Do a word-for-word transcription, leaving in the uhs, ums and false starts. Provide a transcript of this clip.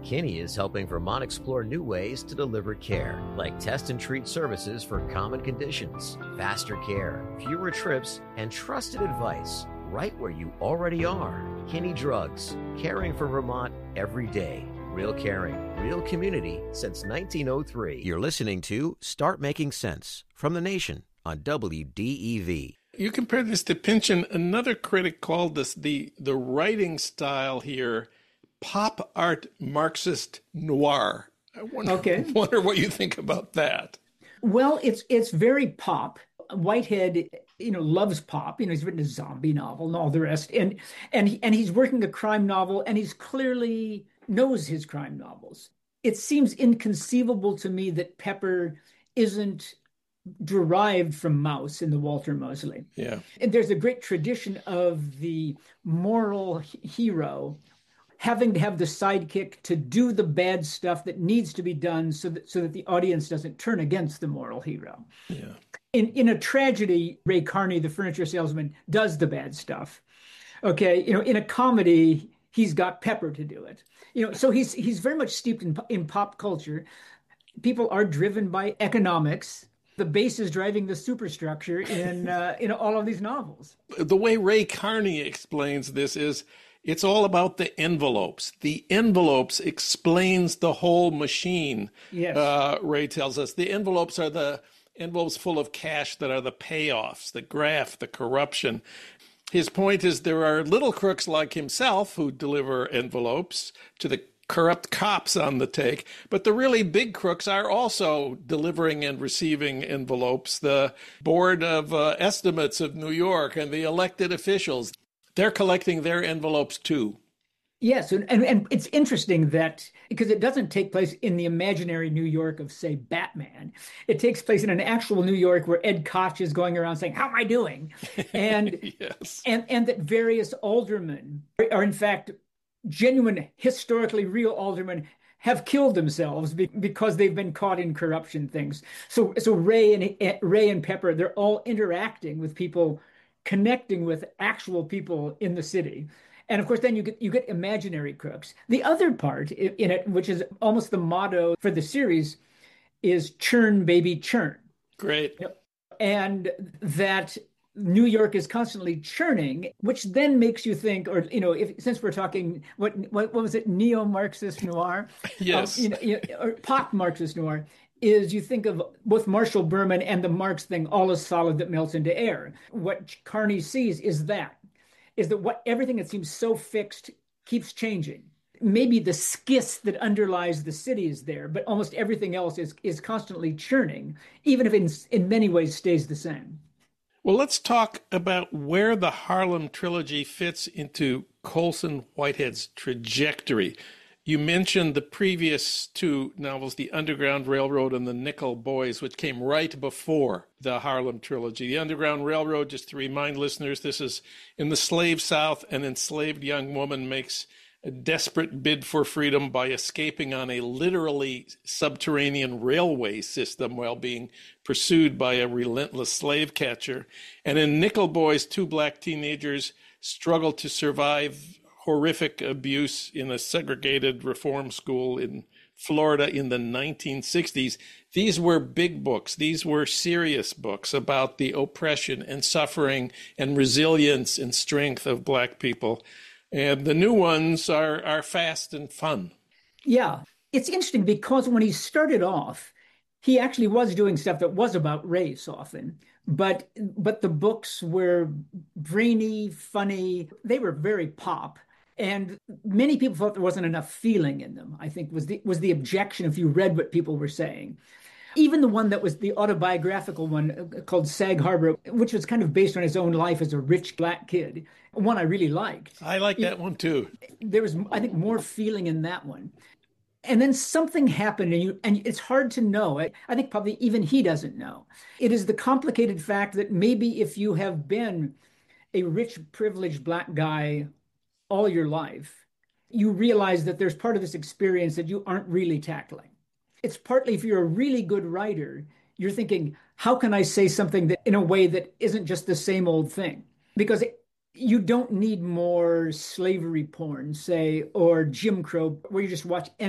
Kinney is helping Vermont explore new ways to deliver care, like test and treat services for common conditions, faster care, fewer trips, and trusted advice right where you already are. Kinney Drugs, caring for Vermont every day. Real caring, real community since nineteen oh three. You're listening to Start Making Sense from The Nation on W D E V. You compare this to Pynchon. Another critic called this the, the writing style here pop art Marxist noir. I wonder, okay. wonder what you think about that. Well, it's it's very pop. Whitehead, you know, loves pop. You know, he's written a zombie novel and all the rest. And and and he's working a crime novel, and he's clearly knows his crime novels. It seems inconceivable to me that Pepper isn't derived from Maus in the Walter Mosley. Yeah. And there's a great tradition of the moral hero having to have the sidekick to do the bad stuff that needs to be done so that so that the audience doesn't turn against the moral hero. Yeah. In in a tragedy, Ray Carney, the furniture salesman, does the bad stuff. Okay, you know, in a comedy, he's got Pepper to do it. You know, so he's he's very much steeped in in pop culture. People are driven by economics. The base is driving the superstructure in uh, in all of these novels. The way Ray Carney explains this is it's all about the envelopes. The envelopes explains the whole machine. Yes. Uh, Ray tells us the envelopes are the envelopes full of cash that are the payoffs, the graft, the corruption. His point is there are little crooks like himself who deliver envelopes to the corrupt cops on the take, but the really big crooks are also delivering and receiving envelopes. The Board of uh, Estimates of New York and the elected officials, they're collecting their envelopes too. Yes, and, and, and it's interesting that, because it doesn't take place in the imaginary New York of, say, Batman. It takes place in an actual New York where Ed Koch is going around saying, how am I doing? And, yes. and, and that various aldermen are, in fact, genuine, historically real aldermen have killed themselves be, because they've been caught in corruption things. So, so Ray and Ray and Pepper, they're all interacting with people, connecting with actual people in the city. And of course, then you get you get imaginary crooks. The other part in it, which is almost the motto for the series, is churn, baby, churn. Great. And that New York is constantly churning, which then makes you think, or, you know, if since we're talking, what what, what was it, neo-Marxist noir? Yes. Um, you know, you know, or pop Marxist noir, is you think of both Marshall Berman and the Marx thing, all is solid that melts into air. What Carney sees is that. is that what everything that seems so fixed keeps changing. Maybe the schist that underlies the city is there, but almost everything else is is constantly churning, even if in, in many ways stays the same. Well, let's talk about where the Harlem trilogy fits into Colson Whitehead's trajectory. You mentioned the previous two novels, The Underground Railroad and The Nickel Boys, which came right before the Harlem trilogy. The Underground Railroad, just to remind listeners, this is in the slave South, an enslaved young woman makes a desperate bid for freedom by escaping on a literally subterranean railway system while being pursued by a relentless slave catcher. And in Nickel Boys, two black teenagers struggle to survive horrific abuse in a segregated reform school in Florida in the nineteen sixties. These were big books. These were serious books about the oppression and suffering and resilience and strength of black people. And the new ones are, are fast and fun. Yeah, it's interesting because when he started off, he actually was doing stuff that was about race often. But but the books were brainy, funny. They were very pop. And many people thought there wasn't enough feeling in them, I think was the was the objection if you read what people were saying. Even the one that was the autobiographical one called Sag Harbor, which was kind of based on his own life as a rich black kid, one I really liked. I like that one too. There was, I think, more feeling in that one. And then something happened, and you and it's hard to know. I, I think probably even he doesn't know. It is the complicated fact that maybe if you have been a rich, privileged black guy all your life, you realize that there's part of this experience that you aren't really tackling. It's partly if you're a really good writer, you're thinking, how can I say something that in a way that isn't just the same old thing? Because you don't need more slavery porn, say, or Jim Crow, where you just watch